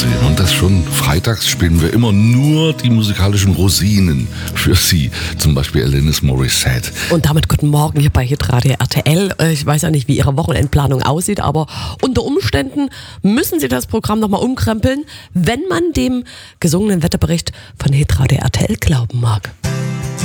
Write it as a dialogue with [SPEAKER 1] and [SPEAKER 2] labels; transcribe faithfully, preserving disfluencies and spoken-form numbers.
[SPEAKER 1] sehen. Und das schon freitags spielen wir immer nur die musikalischen Rosinen für Sie. Zum Beispiel Alanis Morissette.
[SPEAKER 2] Und damit guten Morgen hier bei Hitradio R T L. Ich weiß ja nicht, wie Ihre Wochenendplanung aussieht, aber unter Umständen müssen Sie das Programm nochmal umkrempeln, wenn man dem gesungenen Wetterbericht von Hitradio R T L glauben mag.